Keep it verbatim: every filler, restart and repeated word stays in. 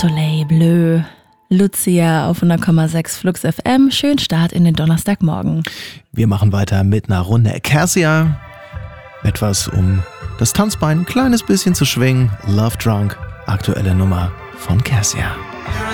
Soleil Bleu, Lucia auf hundert Komma sechs Flux F M. Schönen Start in den Donnerstagmorgen. Wir machen weiter mit einer Runde Acacia. Etwas, um das Tanzbein ein kleines bisschen zu schwingen. Love Drunk, aktuelle Nummer von Cassia.